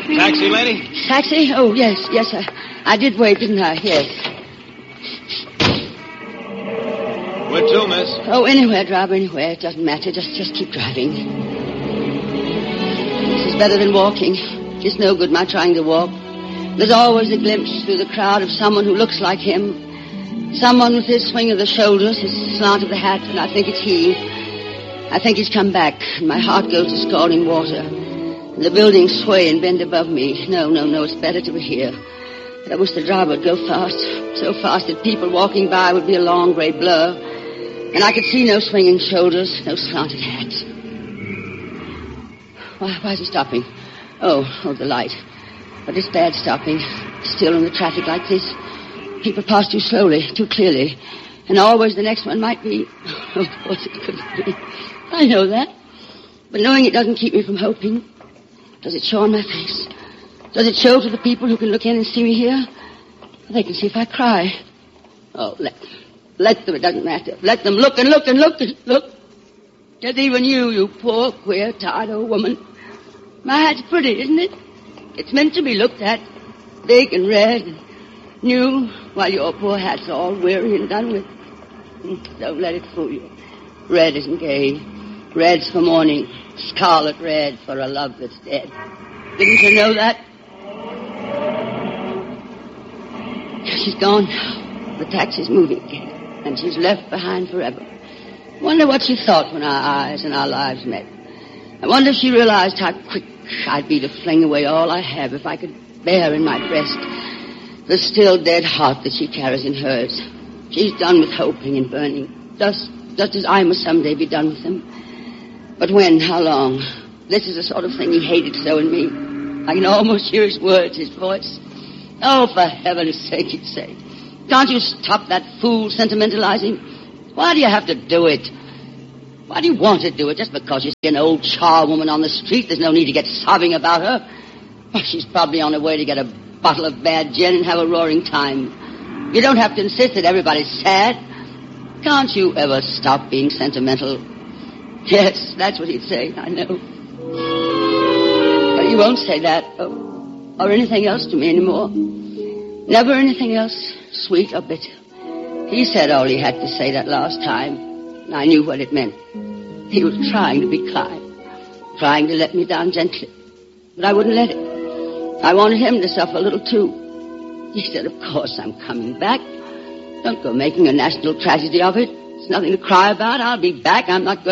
Taxi, lady? Taxi? Oh, yes. I did wait, didn't I? Yes. Where to, miss? Oh, anywhere, driver, anywhere. It doesn't matter. Just keep driving. This is better than walking. It's no good my trying to walk. There's always a glimpse through the crowd of someone who looks like him. Someone with his swing of the shoulders, his slant of the hat, and I think it's he. I think he's come back, and my heart goes to scalding water. And the buildings sway and bend above me. No, it's better to be here. But I wish the driver would go fast, so fast that people walking by would be a long gray blur, and I could see no swinging shoulders, no slanted hat. Why is he stopping? Oh, the light. But it's bad stopping, still in the traffic like this. People pass too slowly, too clearly. And always the next one might be... Oh, of course it couldn't be. I know that. But knowing it doesn't keep me from hoping. Does it show on my face? Does it show to the people who can look in and see me here? They can see if I cry. Oh, let them, it doesn't matter. Let them look and look and look and look. Just even you poor, queer, tired old woman. My hat's pretty, isn't it? It's meant to be looked at. Big and red and new, while your poor hat's all weary and done with. Don't let it fool you. Red isn't gay. Red's for mourning. Scarlet red for a love that's dead. Didn't you know that? She's gone now. The taxi's moving again. And she's left behind forever. Wonder what she thought when our eyes and our lives met. I wonder if she realized how quick I'd be to fling away all I have if I could bear in my breast the still dead heart that she carries in hers. She's done with hoping and burning, just as I must someday be done with them. But when? How long? This is the sort of thing he hated so in me. I can almost hear his words, his voice. Oh, for heaven's sake, he'd say. Can't you stop that fool sentimentalizing? Why do you have to do it? Why do you want to do it? Just because you see an old charwoman on the street, there's no need to get sobbing about her. Well, she's probably on her way to get a bottle of bad gin and have a roaring time. You don't have to insist that everybody's sad. Can't you ever stop being sentimental? Yes, that's what he'd say, I know. But he won't say that or anything else to me anymore. Never anything else, sweet or bitter. He said all he had to say that last time. And I knew what it meant. He was trying to be kind, trying to let me down gently. But I wouldn't let it. I wanted him to suffer a little, too. He said, of course I'm coming back. Don't go making a national tragedy of it. It's nothing to cry about. I'll be back. I'm not going